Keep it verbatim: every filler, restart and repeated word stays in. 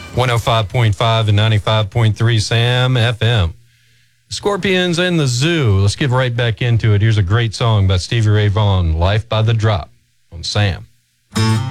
one oh five point five and ninety-five point three Sam F M. Scorpions and the Zoo. Let's get right back into it. Here's a great song by Stevie Ray Vaughan, Life by the Drop on Sam.